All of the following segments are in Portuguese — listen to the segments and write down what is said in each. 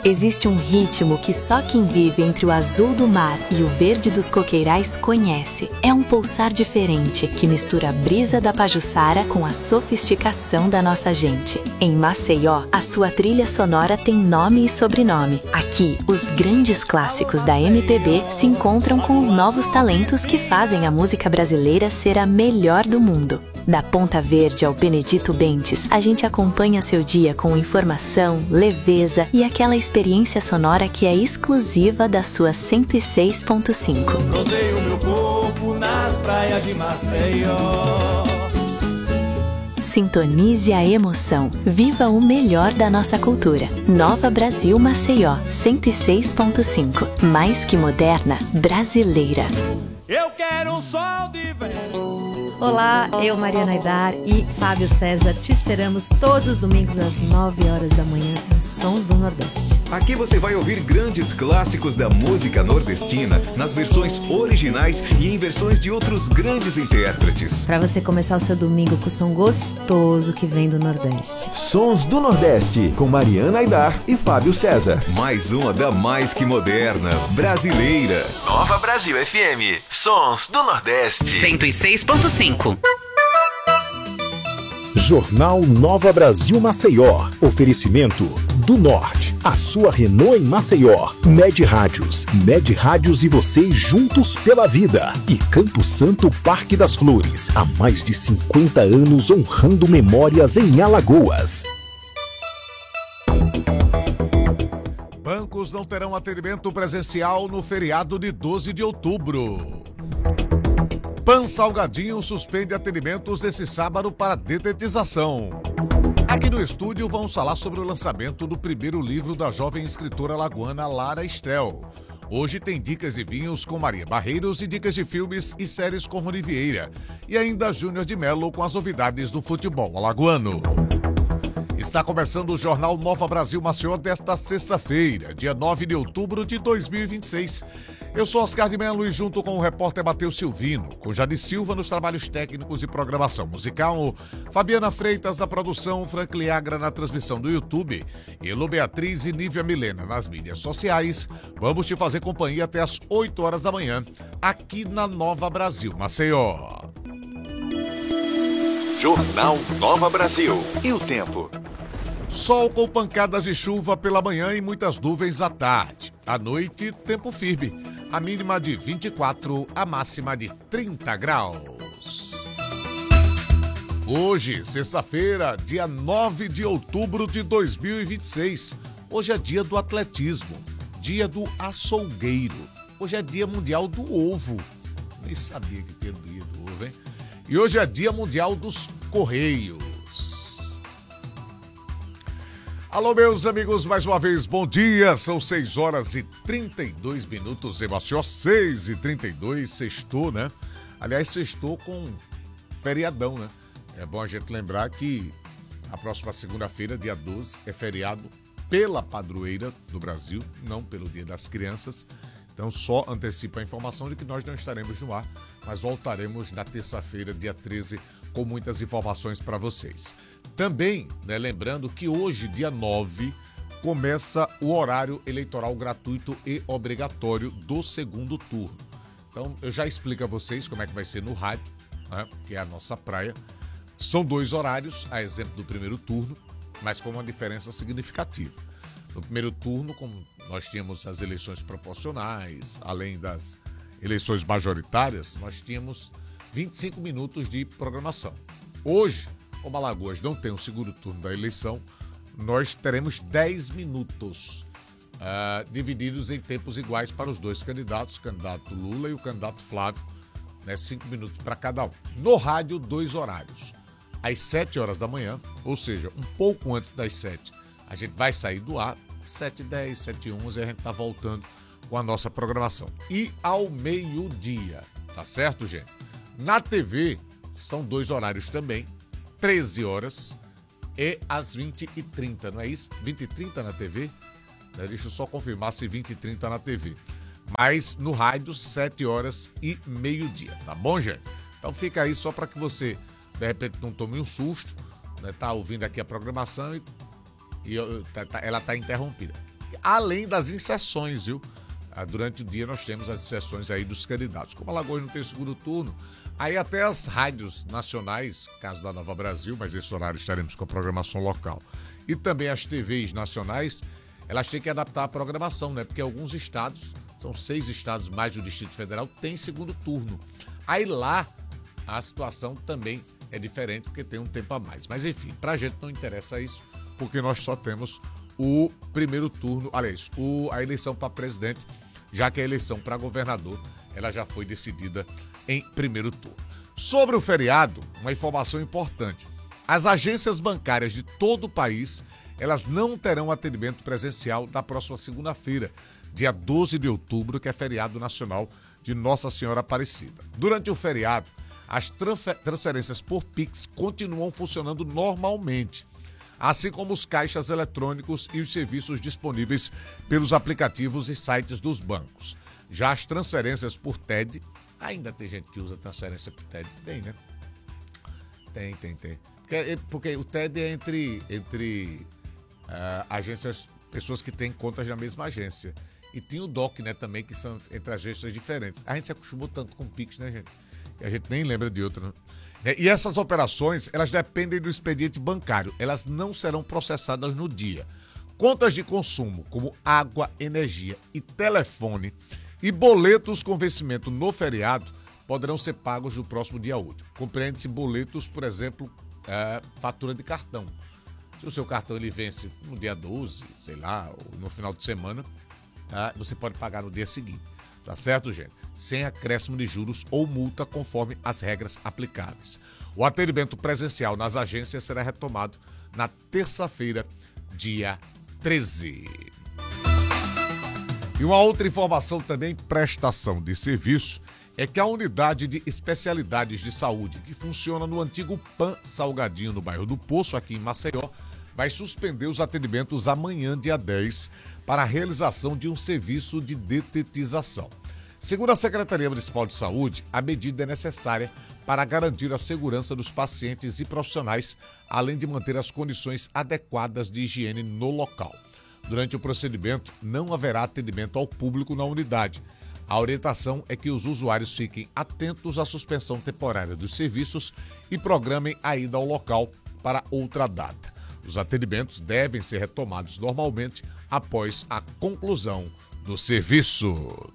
Existe um ritmo que só quem vive entre o azul do mar e o verde dos coqueirais conhece. É um pulsar diferente que mistura a brisa da Pajuçara com a sofisticação da nossa gente. Em Maceió, a sua trilha sonora tem nome e sobrenome. Aqui, os grandes clássicos da MPB se encontram com os novos talentos que fazem a música brasileira ser a melhor do mundo. Da Ponta Verde ao Benedito Bentes, a gente acompanha seu dia com informação, leveza e aquela experiência sonora que é exclusiva da sua 106.5. Rodeio meu corpo nas praias de Maceió. Sintonize a emoção. Viva o melhor da nossa cultura. Nova Brasil Maceió, 106.5. Mais que moderna, brasileira. Eu quero um sol de verão. Olá, eu, Mariana Aidar e Fábio César, te esperamos todos os domingos às 9 horas da manhã nos Sons do Nordeste. Aqui você vai ouvir grandes clássicos da música nordestina nas versões originais e em versões de outros grandes intérpretes. Para você começar o seu domingo com o som gostoso que vem do Nordeste. Sons do Nordeste, com Mariana Aidar e Fábio César. Mais uma da mais que moderna, brasileira. Nova Brasil FM, Sons do Nordeste. 106.5. Jornal Nova Brasil Maceió. Oferecimento do Norte. A sua Renault em Maceió. Med Rádios. Med Rádios e você juntos pela vida. E Campo Santo Parque das Flores. Há mais de 50 anos honrando memórias em Alagoas. Bancos não terão atendimento presencial no feriado de 12 de outubro. Pan Salgadinho suspende atendimentos esse sábado para detetização. Aqui no estúdio vamos falar sobre o lançamento do primeiro livro da jovem escritora lagoana Lara Estrel. Hoje tem dicas de vinhos com Maria Barreiros e dicas de filmes e séries com Rony Vieira. E ainda Júnior de Melo com as novidades do futebol alagoano. Está começando o Jornal Nova Brasil Maceió desta sexta-feira, dia 9 de outubro de 2026. Eu sou Oscar de Melo e junto com o repórter Matheus Silvino, com Jade Silva nos trabalhos técnicos e programação musical, Fabiana Freitas na produção, Frank Liagra na transmissão do YouTube, Elo Beatriz e Nívia Milena nas mídias sociais, vamos te fazer companhia até as 8 horas da manhã, aqui na Nova Brasil Maceió. Jornal Nova Brasil. E o tempo? Sol com pancadas de chuva pela manhã e muitas nuvens à tarde. À noite, tempo firme. A mínima de 24, a máxima de 30 graus. Hoje, sexta-feira, dia 9 de outubro de 2026. Hoje é dia do atletismo, dia do açougueiro. Hoje é dia mundial do ovo. Nem sabia que tinha dia do ovo, hein? E hoje é dia mundial dos correios. Alô, meus amigos, mais uma vez, bom dia. São 6 horas e 32 minutos em Maceió, 6 e 32, sextou, né? Aliás, sextou com feriadão, né? É bom a gente lembrar que a próxima segunda-feira, dia 12, é feriado pela padroeira do Brasil, não pelo Dia das Crianças. Então, só antecipa a informação de que nós não estaremos no ar, mas voltaremos na terça-feira, dia 13, com muitas informações para vocês. Também, né, lembrando que hoje, dia 9, começa o horário eleitoral gratuito e obrigatório do segundo turno. Então, eu já explico a vocês como é que vai ser no rádio, né, que é a nossa praia. São 2 horários, a exemplo do primeiro turno, mas com uma diferença significativa. No primeiro turno, como nós tínhamos as eleições proporcionais, além das eleições majoritárias, nós tínhamos 25 minutos de programação. Hoje, como Alagoas não tem o segundo turno da eleição, nós teremos 10 minutos divididos em tempos iguais para os dois candidatos, o candidato Lula e o candidato Flávio, né, 5 minutos para cada um. No rádio, 2 horários. Às 7 horas da manhã, ou seja, um pouco antes das 7, a gente vai sair do ar, 7h10, 7h11, e a gente está voltando com a nossa programação. E ao meio-dia, tá certo, gente? Na TV, são 2 horários também, 13 horas e às 20h30, não é isso? 20h30 na TV? Deixa eu só confirmar se 20h30 na TV. Mas no rádio, 7 horas e meio-dia, tá bom, gente? Então fica aí só para que você, de repente, não tome um susto, né? Tá ouvindo aqui a programação e ela tá interrompida. além das inserções, viu? Durante o dia nós temos as inserções aí dos candidatos. Como Alagoas não tem segundo turno, aí até as rádios nacionais, caso da Nova Brasil, mas esse horário estaremos com a programação local, e também as TVs nacionais, elas têm que adaptar a programação, né? Porque alguns estados, são 6 estados mais do Distrito Federal, tem segundo turno. Aí lá a situação também é diferente, porque tem um tempo a mais. Mas enfim, pra gente não interessa isso, porque nós só temos o primeiro turno, aliás, a eleição para presidente, já que a eleição para governador, ela já foi decidida em primeiro turno. Sobre o feriado, uma informação importante. As agências bancárias de todo o país, elas não terão atendimento presencial na próxima segunda-feira, dia 12 de outubro, que é feriado nacional de Nossa Senhora Aparecida. Durante o feriado, as transferências por Pix continuam funcionando normalmente, assim como os caixas eletrônicos e os serviços disponíveis pelos aplicativos e sites dos bancos. Já as transferências por TED, ainda tem gente que usa transferência por TED? Tem, né? Tem. Porque o TED é entre agências, pessoas que têm contas na mesma agência. E tem o DOC, né, também, que são entre agências diferentes. A gente se acostumou tanto com o Pix, né, gente? Que a gente nem lembra de outra, né? E essas operações, elas dependem do expediente bancário. Elas não serão processadas no dia. Contas de consumo, como água, energia e telefone, e boletos com vencimento no feriado, poderão ser pagos no próximo dia útil. Compreende-se boletos, por exemplo, fatura de cartão. Se o seu cartão ele vence no dia 12, sei lá, ou no final de semana, você pode pagar no dia seguinte. Tá certo, gente? Sem acréscimo de juros ou multa, conforme as regras aplicáveis. O atendimento presencial nas agências será retomado na terça-feira, dia 13. E uma outra informação também, prestação de serviço, é que a unidade de especialidades de saúde, que funciona no antigo PAN Salgadinho, no bairro do Poço, aqui em Maceió, vai suspender os atendimentos amanhã, dia 10, para a realização de um serviço de detetização. Segundo a Secretaria Municipal de Saúde, a medida é necessária para garantir a segurança dos pacientes e profissionais, além de manter as condições adequadas de higiene no local. Durante o procedimento, não haverá atendimento ao público na unidade. A orientação é que os usuários fiquem atentos à suspensão temporária dos serviços e programem a ida ao local para outra data. Os atendimentos devem ser retomados normalmente após a conclusão do serviço.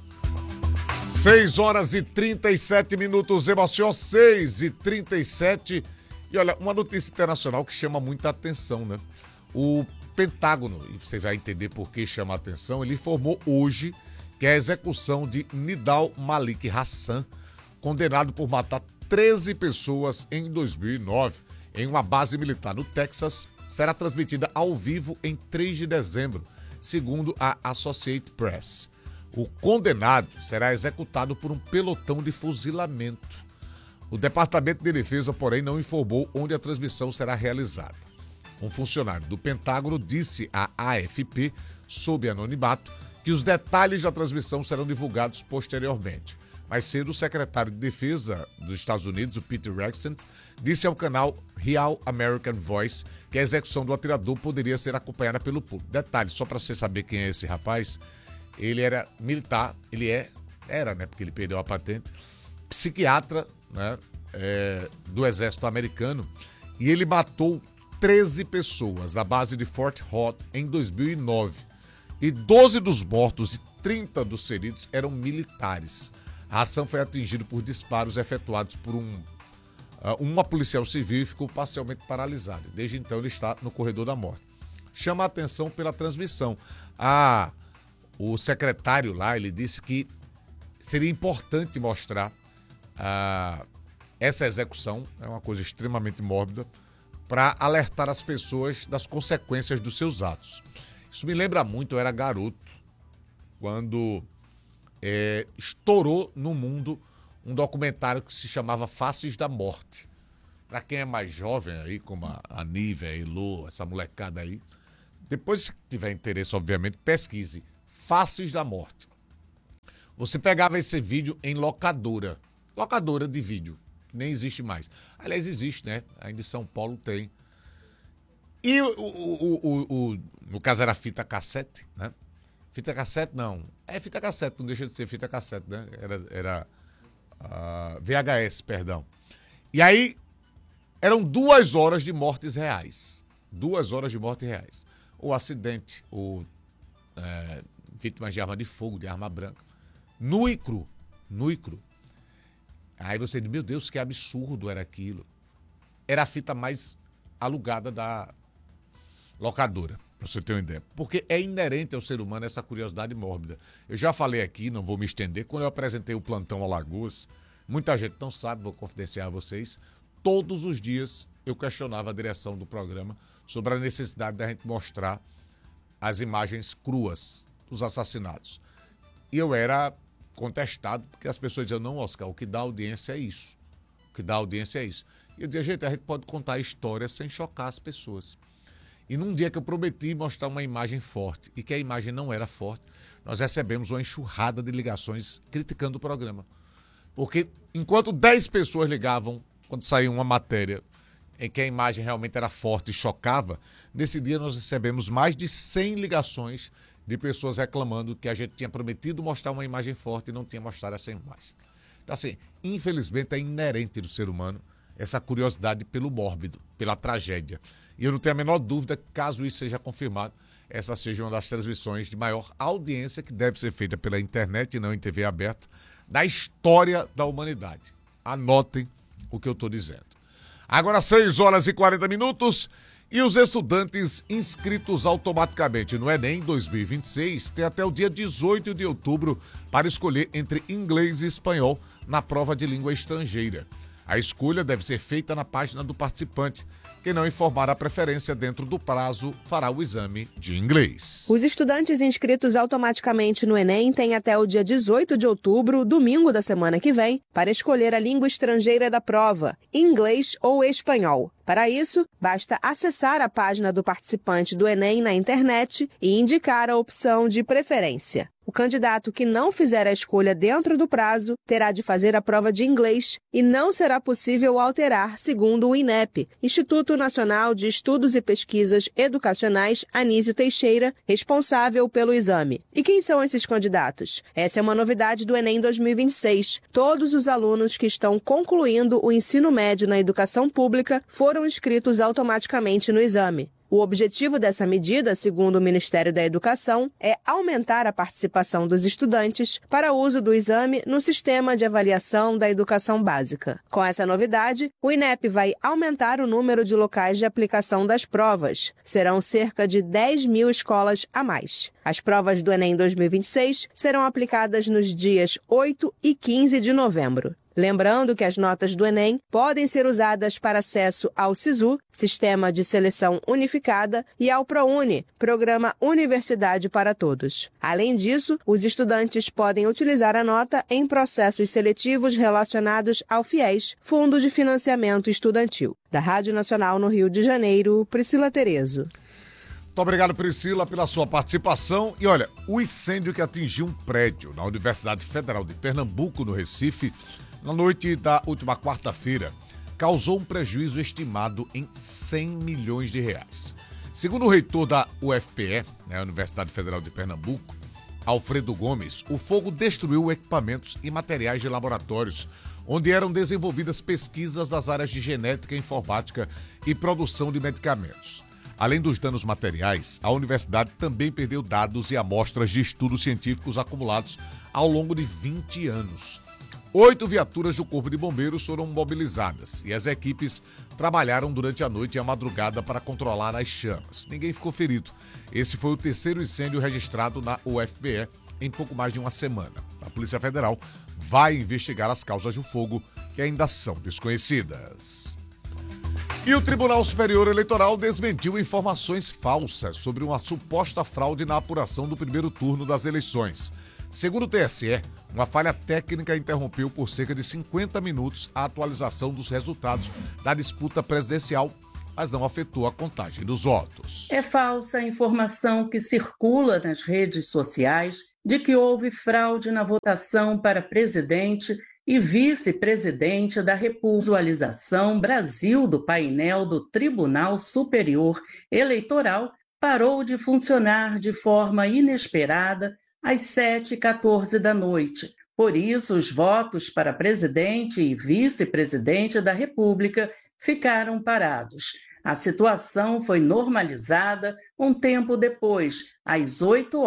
6 horas e 37 minutos, Emoção, 6 e 37. E olha, uma notícia internacional que chama muita atenção, né? O Pentágono, e você vai entender por que chama a atenção, ele informou hoje que a execução de Nidal Malik Hassan, condenado por matar 13 pessoas em 2009, em uma base militar no Texas, será transmitida ao vivo em 3 de dezembro, segundo a Associated Press. O condenado será executado por um pelotão de fuzilamento. O Departamento de Defesa, porém, não informou onde a transmissão será realizada. Um funcionário do Pentágono disse à AFP, sob anonimato, que os detalhes da transmissão serão divulgados posteriormente. Mais cedo, o secretário de Defesa dos Estados Unidos, o Pete Hegseth, disse ao canal Real American Voice que a execução do atirador poderia ser acompanhada pelo público. Detalhe, só para você saber quem é esse rapaz, ele era militar, era, né, porque ele perdeu a patente, psiquiatra, né, do exército americano, e ele matou 13 pessoas na base de Fort Hood em 2009. E 12 dos mortos e 30 dos feridos eram militares. A ação foi atingida por disparos efetuados por uma policial civil e ficou parcialmente paralisada. Desde então ele está no corredor da morte. Chama a atenção pela transmissão. O secretário lá, ele disse que seria importante mostrar essa execução, é uma coisa extremamente mórbida, para alertar as pessoas das consequências dos seus atos. Isso me lembra muito, eu era garoto, quando estourou no mundo um documentário que se chamava Faces da Morte. Para quem é mais jovem aí, como a Nívia, a Elô, essa molecada aí, depois, se tiver interesse, obviamente, pesquise Faces da Morte. Você pegava esse vídeo em locadora de vídeo, que nem existe mais. Aliás, existe, né? Ainda em São Paulo tem. E no caso era fita cassete, né? Fita cassete não. É fita cassete, não deixa de ser fita cassete, né? Era VHS, perdão. E aí eram 2 horas de mortes reais. 2 horas de mortes reais. O acidente, vítimas de arma de fogo, de arma branca. Nu e cru. Nu e cru. Aí você diz, meu Deus, que absurdo era aquilo. Era a fita mais alugada da locadora, pra você ter uma ideia. Porque é inerente ao ser humano essa curiosidade mórbida. Eu já falei aqui, não vou me estender, quando eu apresentei o Plantão Alagoas, muita gente não sabe, vou confidenciar a vocês, todos os dias eu questionava a direção do programa sobre a necessidade da gente mostrar as imagens cruas dos assassinatos. E eu era contestado, porque as pessoas diziam, não, Oscar, o que dá audiência é isso. O que dá audiência é isso. E eu dizia, gente, a gente pode contar a história sem chocar as pessoas. E num dia que eu prometi mostrar uma imagem forte, e que a imagem não era forte, nós recebemos uma enxurrada de ligações criticando o programa. Porque enquanto 10 pessoas ligavam, quando saiu uma matéria em que a imagem realmente era forte e chocava, nesse dia nós recebemos mais de 100 ligações de pessoas reclamando que a gente tinha prometido mostrar uma imagem forte e não tinha mostrado essa imagem. Então, assim, infelizmente é inerente do ser humano essa curiosidade pelo mórbido, pela tragédia. E eu não tenho a menor dúvida que, caso isso seja confirmado, essa seja uma das transmissões de maior audiência que deve ser feita pela internet e não em TV aberta, da história da humanidade. Anotem o que eu estou dizendo. Agora 6 horas e 40 minutos e os estudantes inscritos automaticamente no Enem 2026 têm até o dia 18 de outubro para escolher entre inglês e espanhol na prova de língua estrangeira. A escolha deve ser feita na página do participante. Quem não informar a preferência dentro do prazo fará o exame de inglês. Os estudantes inscritos automaticamente no Enem têm até o dia 18 de outubro, domingo da semana que vem, para escolher a língua estrangeira da prova, inglês ou espanhol. Para isso, basta acessar a página do participante do Enem na internet e indicar a opção de preferência. O candidato que não fizer a escolha dentro do prazo terá de fazer a prova de inglês e não será possível alterar, segundo o INEP, Instituto Nacional de Estudos e Pesquisas Educacionais Anísio Teixeira, responsável pelo exame. E quem são esses candidatos? Essa é uma novidade do Enem 2026. Todos os alunos que estão concluindo o ensino médio na educação pública foram inscritos automaticamente no exame. O objetivo dessa medida, segundo o Ministério da Educação, é aumentar a participação dos estudantes para o uso do exame no sistema de avaliação da educação básica. Com essa novidade, o INEP vai aumentar o número de locais de aplicação das provas. Serão cerca de 10 mil escolas a mais. As provas do Enem 2026 serão aplicadas nos dias 8 e 15 de novembro. Lembrando que as notas do Enem podem ser usadas para acesso ao SISU, Sistema de Seleção Unificada, e ao ProUni, Programa Universidade para Todos. Além disso, os estudantes podem utilizar a nota em processos seletivos relacionados ao FIES, Fundo de Financiamento Estudantil. Da Rádio Nacional no Rio de Janeiro, Priscila Terezo. Muito obrigado, Priscila, pela sua participação. E olha, o incêndio que atingiu um prédio na Universidade Federal de Pernambuco, no Recife, na noite da última quarta-feira, causou um prejuízo estimado em 100 milhões de reais. Segundo o reitor da UFPE, a Universidade Federal de Pernambuco, Alfredo Gomes, o fogo destruiu equipamentos e materiais de laboratórios, onde eram desenvolvidas pesquisas das áreas de genética, informática e produção de medicamentos. Além dos danos materiais, a universidade também perdeu dados e amostras de estudos científicos acumulados ao longo de 20 anos. 8 viaturas do Corpo de Bombeiros foram mobilizadas e as equipes trabalharam durante a noite e a madrugada para controlar as chamas. Ninguém ficou ferido. Esse foi o terceiro incêndio registrado na UFPE em pouco mais de uma semana. A Polícia Federal vai investigar as causas do fogo, que ainda são desconhecidas. E o Tribunal Superior Eleitoral desmentiu informações falsas sobre uma suposta fraude na apuração do primeiro turno das eleições. Segundo o TSE, uma falha técnica interrompeu por cerca de 50 minutos a atualização dos resultados da disputa presidencial, mas não afetou a contagem dos votos. É falsa a informação que circula nas redes sociais de que houve fraude na votação para presidente e vice-presidente da Visualização Brasil do painel do Tribunal Superior Eleitoral parou de funcionar de forma inesperada às 7h14 da noite. Por isso, os votos para presidente e vice-presidente da República ficaram parados. A situação foi normalizada um tempo depois, às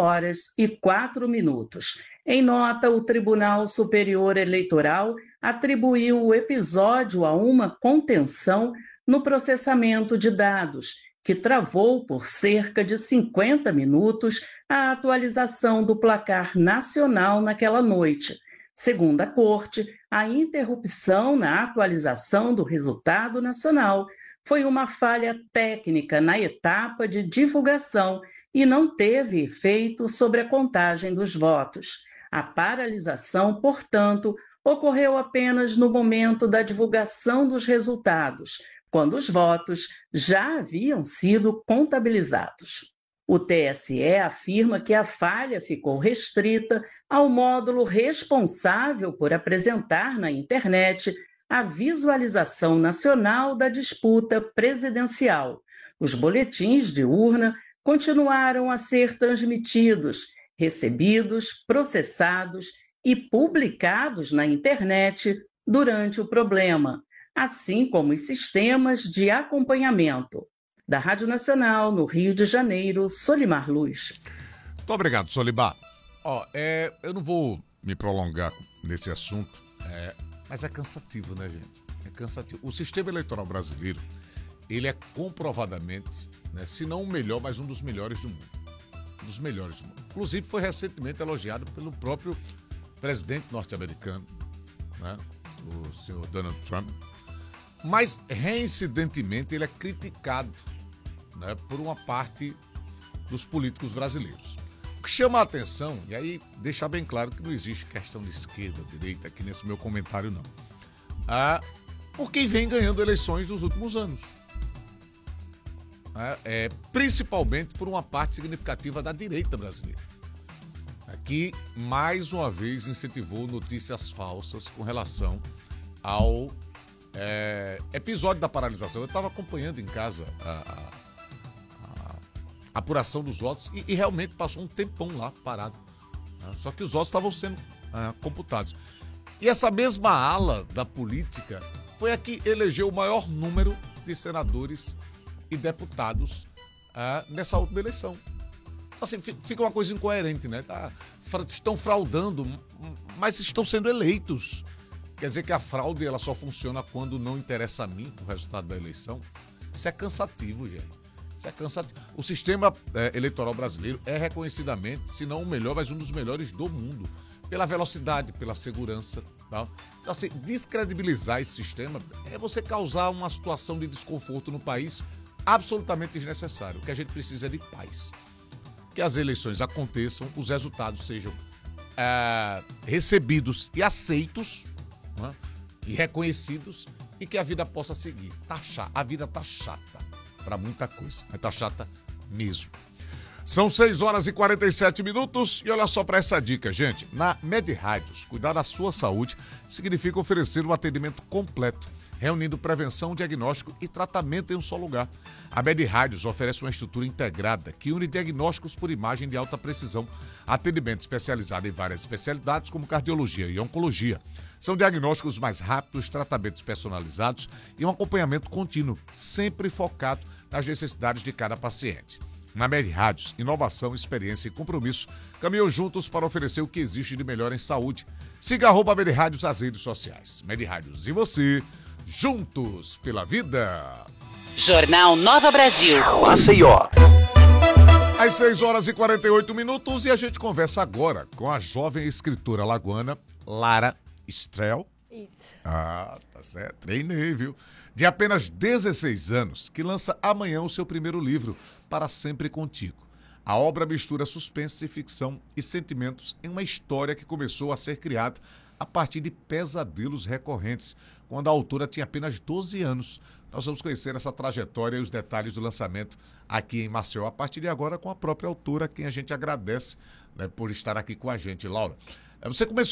8h04. Em nota, o Tribunal Superior Eleitoral atribuiu o episódio a uma contenção no processamento de dados, que travou por cerca de 50 minutos a atualização do placar nacional naquela noite. Segundo a Corte, a interrupção na atualização do resultado nacional foi uma falha técnica na etapa de divulgação e não teve efeito sobre a contagem dos votos. A paralisação, portanto, ocorreu apenas no momento da divulgação dos resultados, quando os votos já haviam sido contabilizados. O TSE afirma que a falha ficou restrita ao módulo responsável por apresentar na internet a visualização nacional da disputa presidencial. Os boletins de urna continuaram a ser transmitidos, recebidos, processados e publicados na internet durante o problema, assim como os sistemas de acompanhamento. Da Rádio Nacional, no Rio de Janeiro, Solimar Luz. Muito obrigado, Solimar. Eu não vou me prolongar nesse assunto, mas é cansativo, né, gente? É cansativo. O sistema eleitoral brasileiro, ele é comprovadamente, né, se não o melhor, mas um dos melhores do mundo. Um dos melhores do mundo. Inclusive, foi recentemente elogiado pelo próprio presidente norte-americano, né, o senhor Donald Trump. Mas, reincidentemente, ele é criticado, né, por uma parte dos políticos brasileiros. O que chama a atenção, e aí deixar bem claro que não existe questão de esquerda ou direita aqui nesse meu comentário, não. Por quem vem ganhando eleições nos últimos anos. Principalmente por uma parte significativa da direita brasileira, que, mais uma vez, incentivou notícias falsas com relação ao episódio da paralisação. Eu estava acompanhando em casa a apuração dos votos e realmente passou um tempão lá parado, né? Só que os votos estavam sendo computados. E essa mesma ala da política foi a que elegeu o maior número de senadores e deputados nessa última eleição. Assim, fica uma coisa incoerente, né? Estão fraudando, mas estão sendo eleitos. Quer dizer que a fraude ela só funciona quando não interessa a mim o resultado da eleição? Isso é cansativo, gente. Isso é cansativo. O sistema eleitoral brasileiro é reconhecidamente, se não o melhor, mas um dos melhores do mundo. Pela velocidade, pela segurança. Tá? Então, assim, descredibilizar esse sistema é você causar uma situação de desconforto no país absolutamente desnecessário. O que a gente precisa é de paz. Que as eleições aconteçam, os resultados sejam recebidos e aceitos, né? E reconhecidos, e que a vida possa seguir. A vida tá chata para muita coisa, mas tá chata mesmo. São 6h47 e olha só para essa dica, gente. Na Med Rádios, cuidar da sua saúde significa oferecer um atendimento completo, reunindo prevenção, diagnóstico e tratamento em um só lugar. A Med Rádios oferece uma estrutura integrada que une diagnósticos por imagem de alta precisão, atendimento especializado em várias especialidades como cardiologia e oncologia. São diagnósticos mais rápidos, tratamentos personalizados e um acompanhamento contínuo, sempre focado nas necessidades de cada paciente. Na Med Rádios, inovação, experiência e compromisso caminham juntos para oferecer o que existe de melhor em saúde. Siga @Med Rádios nas redes sociais. Med Rádios e você, juntos pela vida. Jornal Nova Brasil. Maceió. Às 6h48 e a gente conversa agora com a jovem escritora lagoana Lara Strell. Isso. Tá certo. Treinei, viu? De apenas 16 anos, que lança amanhã o seu primeiro livro, Para Sempre Contigo. A obra mistura suspense, ficção e sentimentos em uma história que começou a ser criada a partir de pesadelos recorrentes, quando a autora tinha apenas 12 anos. Nós vamos conhecer essa trajetória e os detalhes do lançamento aqui em Maceió, a partir de agora com a própria autora, a quem a gente agradece, né, por estar aqui com a gente. Laura, você começou